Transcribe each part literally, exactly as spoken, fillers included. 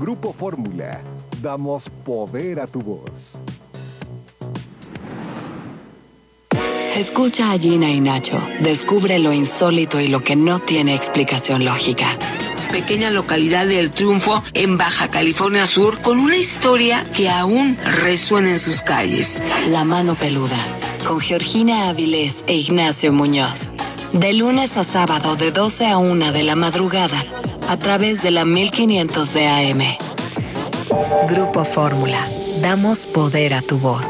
Grupo Fórmula. Damos poder a tu voz. Escucha a Gina y Nacho. Descubre lo insólito y lo que no tiene explicación lógica. Pequeña localidad de El Triunfo, en Baja California Sur, con una historia que aún resuena en sus calles. La mano peluda, con Georgina Avilés e Ignacio Muñoz. De lunes a sábado, de doce a una de la madrugada, a través de la mil quinientos de A M. Grupo Fórmula. Damos poder a tu voz.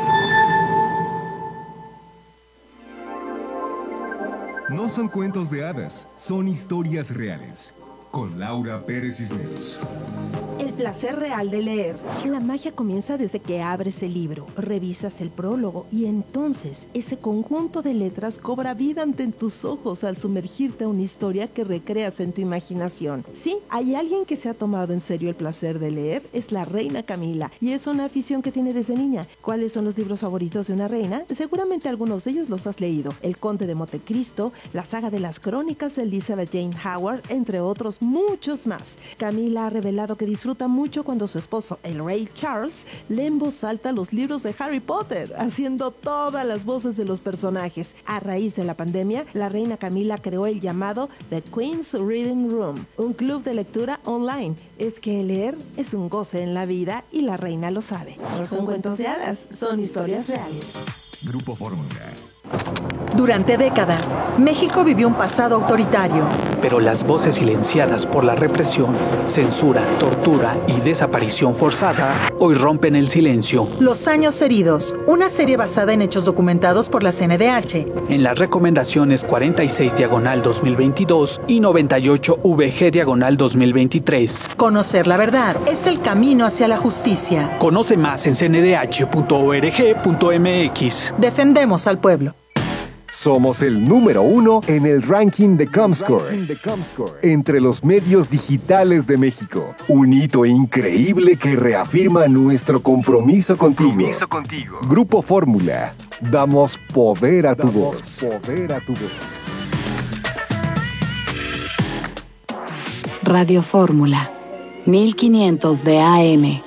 No son cuentos de hadas, son historias reales. Con Laura Pérez Cisneros. El placer real de leer. La magia comienza desde que abres el libro, revisas el prólogo y entonces ese conjunto de letras cobra vida ante tus ojos al sumergirte a una historia que recreas en tu imaginación. Sí, hay alguien que se ha tomado en serio el placer de leer, es la reina Camila, y es una afición que tiene desde niña. ¿Cuáles son los libros favoritos de una reina? Seguramente algunos de ellos los has leído. El Conde de Montecristo, la saga de las crónicas de Elizabeth Jane Howard, entre otros muchos más. Camila ha revelado que disfruta mucho cuando su esposo, el rey Charles, lee en voz alta los libros de Harry Potter, haciendo todas las voces de los personajes. A raíz de la pandemia, la reina Camila creó el llamado The Queen's Reading Room, un club de lectura online. Es que leer es un goce en la vida y la reina lo sabe. No son cuentos de hadas, son historias reales. Grupo Fórmula. Durante décadas, México vivió un pasado autoritario. Pero las voces silenciadas por la represión, censura, tortura y desaparición forzada hoy rompen el silencio. Los años heridos, una serie basada en hechos documentados por la C N D H. En las recomendaciones cuarenta y seis diagonal dos mil veintidós y noventa y ocho V G diagonal dos mil veintitrés. Conocer la verdad es el camino hacia la justicia. Conoce más en c n d h punto org punto m x. Defendemos al pueblo. Somos el número uno en el ranking de Comscore, entre los medios digitales de México. Un hito increíble que reafirma nuestro compromiso contigo. Compromiso contigo. Grupo Fórmula. Damos poder a tu Damos voz. Poder a tu voz. Radio Fórmula. mil quinientos de A M.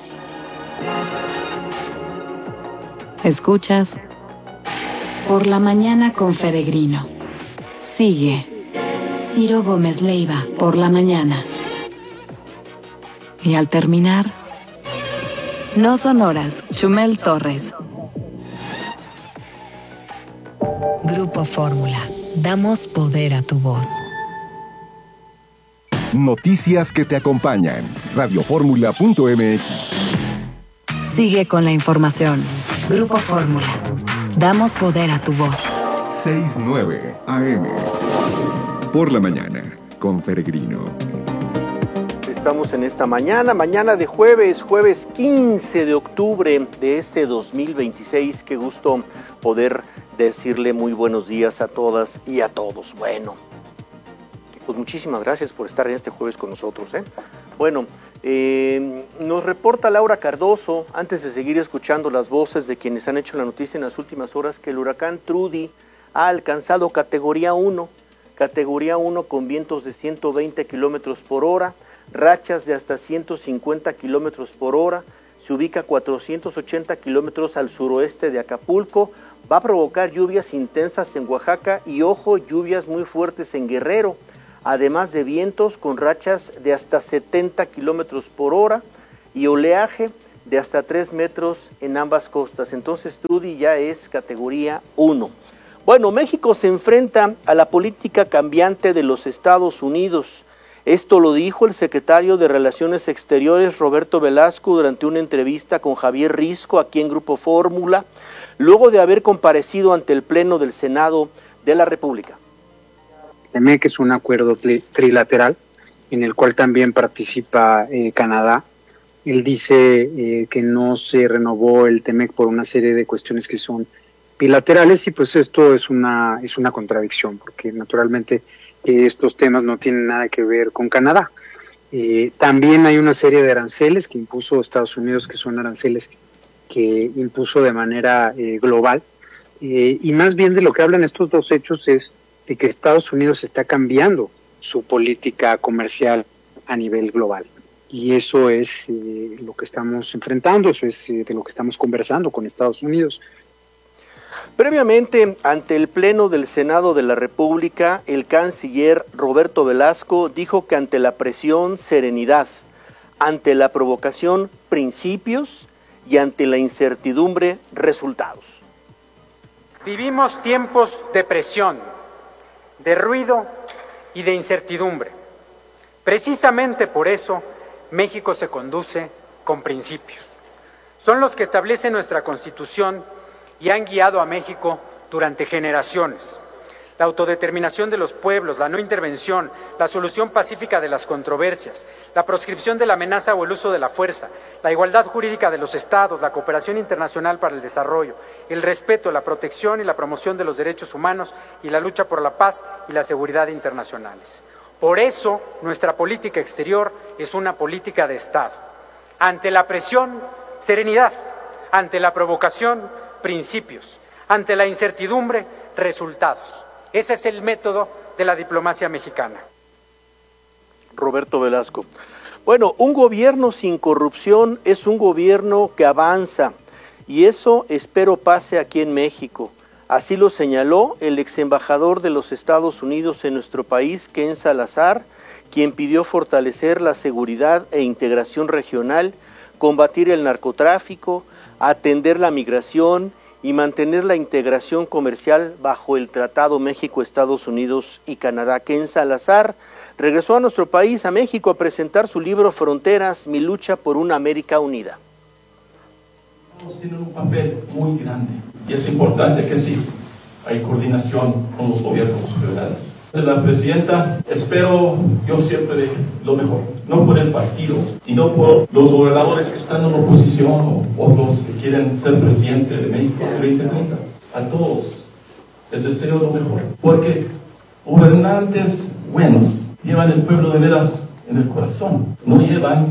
Escuchas Por la mañana con Feregrino. Sigue Ciro Gómez Leiva, Por la mañana. Y al terminar, No son horas, Chumel Torres. Grupo Fórmula. Damos poder a tu voz. Noticias que te acompañan. radio fórmula punto m x. Sigue con la información. Grupo Fórmula. Damos poder a tu voz. seis nueve A M. Por la mañana, con Feregrino. Estamos en esta mañana, mañana de jueves, jueves quince de octubre de este dos mil veintiséis. Qué gusto poder decirle muy buenos días a todas y a todos. Bueno, pues muchísimas gracias por estar en este jueves con nosotros, ¿eh? Bueno, eh, nos reporta Laura Cardoso, antes de seguir escuchando las voces de quienes han hecho la noticia en las últimas horas, que el huracán Trudy ha alcanzado categoría uno, categoría uno con vientos de ciento veinte kilómetros por hora, rachas de hasta ciento cincuenta kilómetros por hora, se ubica a cuatrocientos ochenta kilómetros al suroeste de Acapulco, va a provocar lluvias intensas en Oaxaca y, ojo, lluvias muy fuertes en Guerrero, además de vientos con rachas de hasta setenta kilómetros por hora y oleaje de hasta tres metros en ambas costas. Entonces Trudy ya es categoría uno. Bueno, México se enfrenta a la política cambiante de los Estados Unidos. Esto lo dijo el secretario de Relaciones Exteriores, Roberto Velasco, durante una entrevista con Javier Risco aquí en Grupo Fórmula, luego de haber comparecido ante el Pleno del Senado de la República. T M E C es un acuerdo trilateral en el cual también participa eh, Canadá. Él dice eh, que no se renovó el T M E C por una serie de cuestiones que son bilaterales y pues esto es una es una contradicción porque naturalmente eh, estos temas no tienen nada que ver con Canadá. Eh, también hay una serie de aranceles que impuso Estados Unidos, que son aranceles que impuso de manera eh, global eh, y más bien de lo que hablan estos dos hechos es de que Estados Unidos está cambiando su política comercial a nivel global. y eso es eh, lo que estamos enfrentando, eso es eh, de lo que estamos conversando con Estados Unidos. Previamente, ante el Pleno del Senado de la República, el canciller Roberto Velasco dijo que ante la presión, serenidad, ante la provocación, principios y ante la incertidumbre, resultados. Vivimos tiempos de presión, de ruido y de incertidumbre. Precisamente por eso, México se conduce con principios. Son los que establece nuestra Constitución y han guiado a México durante generaciones. La autodeterminación de los pueblos, la no intervención, la solución pacífica de las controversias, la proscripción de la amenaza o el uso de la fuerza, la igualdad jurídica de los estados, la cooperación internacional para el desarrollo, el respeto, la protección y la promoción de los derechos humanos y la lucha por la paz y la seguridad internacionales. Por eso, nuestra política exterior es una política de Estado. Ante la presión, serenidad. Ante la provocación, principios. Ante la incertidumbre, resultados. Ese es el método de la diplomacia mexicana. Roberto Velasco. Bueno, un gobierno sin corrupción es un gobierno que avanza, y eso espero pase aquí en México. Así lo señaló el ex embajador de los Estados Unidos en nuestro país, Ken Salazar, quien pidió fortalecer la seguridad e integración regional, combatir el narcotráfico, atender la migración y mantener la integración comercial bajo el Tratado México-Estados Unidos y Canadá. Ken Salazar regresó a nuestro país, a México, a presentar su libro Fronteras, mi lucha por una América unida. Tienen un papel muy grande y es importante que sí, hay coordinación con los gobiernos federales. De la presidenta, espero yo siempre lo mejor, no por el partido y no por los gobernadores que están en oposición o otros que quieren ser presidente de México en veinte treinta. A todos les deseo lo mejor, porque gobernantes buenos llevan el pueblo de veras en el corazón, no llevan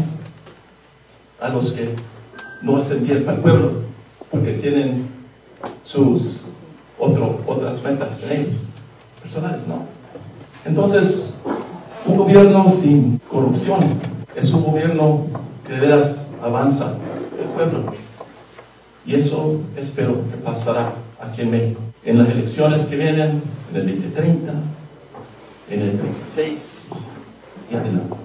a los que no hacen bien para el pueblo, porque tienen sus otro, otras metas en ellos, personales, ¿no? Entonces, un gobierno sin corrupción es un gobierno que de veras avanza el pueblo. Y eso espero que pasará aquí en México. En las elecciones que vienen, en el veinte treinta, en el treinta y seis y adelante.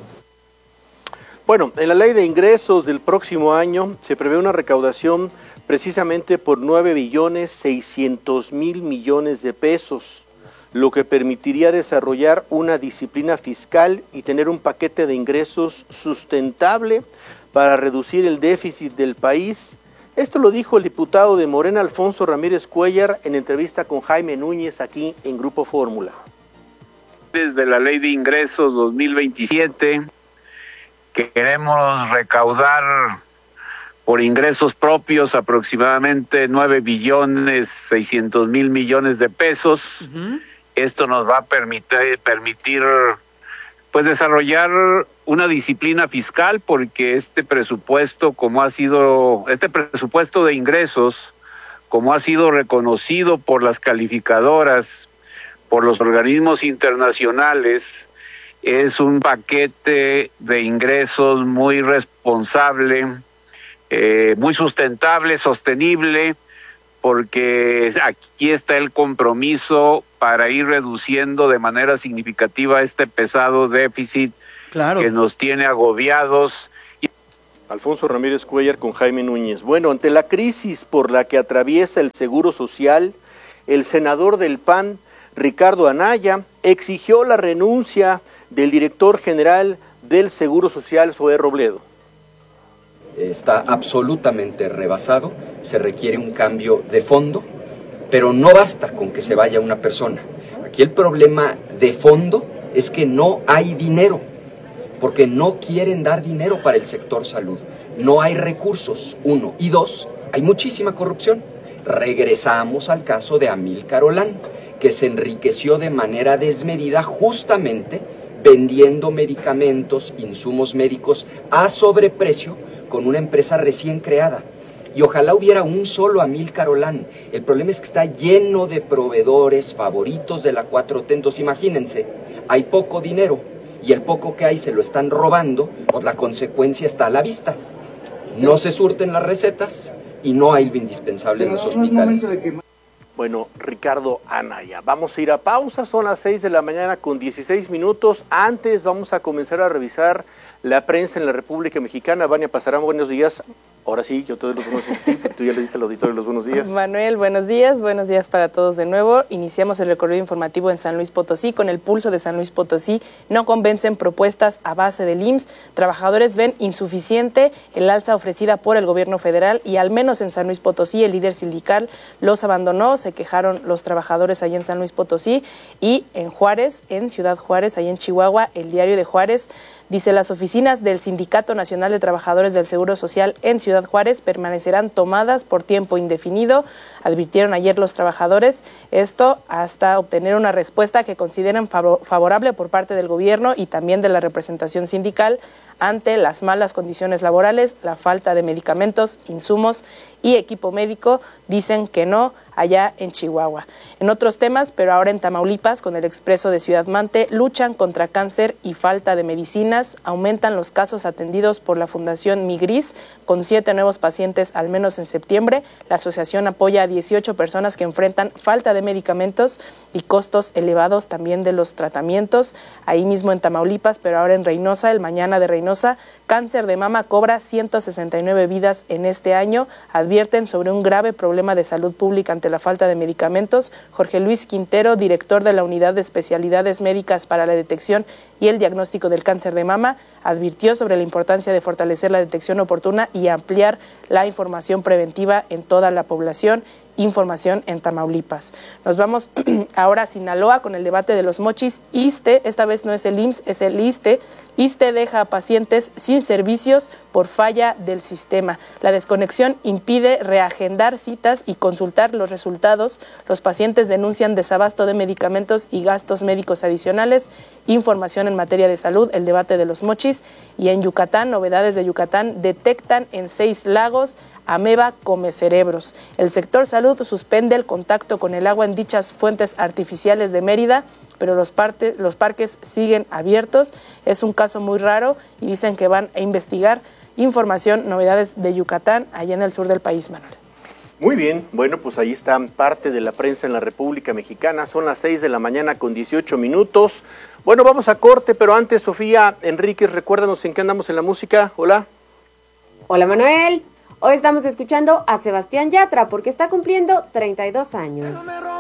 Bueno, en la ley de ingresos del próximo año se prevé una recaudación precisamente por nueve billones seiscientos mil millones de pesos, lo que permitiría desarrollar una disciplina fiscal y tener un paquete de ingresos sustentable para reducir el déficit del país. Esto lo dijo el diputado de Morena, Alfonso Ramírez Cuéllar, en entrevista con Jaime Núñez aquí en Grupo Fórmula. Desde la Ley de Ingresos dos mil veintisiete, que queremos recaudar por ingresos propios aproximadamente nueve billones seiscientos mil millones de pesos. Uh-huh. Esto nos va a permitir, permitir pues desarrollar una disciplina fiscal, porque este presupuesto, como ha sido, este presupuesto de ingresos, como ha sido reconocido por las calificadoras, por los organismos internacionales, es un paquete de ingresos muy responsable, eh, muy sustentable, sostenible, porque aquí está el compromiso para ir reduciendo de manera significativa este pesado déficit, claro, que nos tiene agobiados. Alfonso Ramírez Cuéllar con Jaime Núñez. Bueno, ante la crisis por la que atraviesa el Seguro Social, el senador del P A N, Ricardo Anaya, exigió la renuncia del director general del Seguro Social, Zoé Robledo. Está absolutamente rebasado, se requiere un cambio de fondo, pero no basta con que se vaya una persona. Aquí el problema de fondo es que no hay dinero, porque no quieren dar dinero para el sector salud. No hay recursos, uno. Y dos, hay muchísima corrupción. Regresamos al caso de Amílcar Olán, que se enriqueció de manera desmedida justamente vendiendo medicamentos, insumos médicos a sobreprecio con una empresa recién creada. Y ojalá hubiera un solo Amílcar Olán. El problema es que está lleno de proveedores favoritos de la cuatro T. Entonces imagínense, hay poco dinero y el poco que hay se lo están robando, pues la consecuencia está a la vista. No se surten las recetas y no hay lo indispensable en los hospitales. Bueno, Ricardo Anaya, vamos a ir a pausa, son las seis de la mañana con dieciséis minutos. Antes vamos a comenzar a revisar la prensa en la República Mexicana. Vania Pasarán, buenos días. Ahora sí, yo te doy los buenos días, tú ya le dices al auditorio los buenos días. Manuel, buenos días, buenos días para todos de nuevo. Iniciamos el recorrido informativo en San Luis Potosí con el pulso de San Luis Potosí. No convencen propuestas a base del I M S S. Trabajadores ven insuficiente el alza ofrecida por el gobierno federal y al menos en San Luis Potosí el líder sindical los abandonó. Se quejaron los trabajadores allá en San Luis Potosí y en Juárez, en Ciudad Juárez, allá en Chihuahua, el Diario de Juárez dice: las oficinas del Sindicato Nacional de Trabajadores del Seguro Social en Ciudad Juárez permanecerán tomadas por tiempo indefinido, advirtieron ayer los trabajadores, esto hasta obtener una respuesta que consideran favorable por parte del gobierno y también de la representación sindical ante las malas condiciones laborales, la falta de medicamentos, insumos y equipo médico. Dicen que no allá en Chihuahua. En otros temas, pero ahora en Tamaulipas, con el Expreso de Ciudad Mante, luchan contra cáncer y falta de medicinas, aumentan los casos atendidos por la Fundación Migris, con siete nuevos pacientes al menos en septiembre. La asociación apoya a dieciocho personas que enfrentan falta de medicamentos y costos elevados también de los tratamientos. Ahí mismo en Tamaulipas, pero ahora en Reynosa, el Mañana de Reynosa, cáncer de mama cobra ciento sesenta y nueve vidas en este año. Advierten sobre un grave problema de salud pública ante la falta de medicamentos. Jorge Luis Quintero, director de la Unidad de Especialidades Médicas para la Detección y el Diagnóstico del Cáncer de Mama, advirtió sobre la importancia de fortalecer la detección oportuna y ampliar la información preventiva en toda la población. Información en Tamaulipas. Nos vamos ahora a Sinaloa con el debate de los mochis. ISSSTE, esta vez no es el I M S S, es el ISSSTE. ISSSTE deja a pacientes sin servicios por falla del sistema. La desconexión impide reagendar citas y consultar los resultados. Los pacientes denuncian desabasto de medicamentos y gastos médicos adicionales. Información en materia de salud, el debate de los mochis. Y en Yucatán, novedades de Yucatán, detectan en seis lagos ameba come cerebros. El sector salud suspende el contacto con el agua en dichas fuentes artificiales de Mérida, pero los, parte, los parques siguen abiertos. Es un caso muy raro y dicen que van a investigar. Información, novedades de Yucatán, allá en el sur del país, Manuel. Muy bien, bueno, pues ahí está parte de la prensa en la República Mexicana. Son las seis de la mañana con dieciocho minutos. Bueno, vamos a corte, pero antes, Sofía Enríquez, recuérdanos en qué andamos en la música. Hola. Hola, Manuel. Hoy estamos escuchando a Sebastián Yatra porque está cumpliendo treinta y dos años.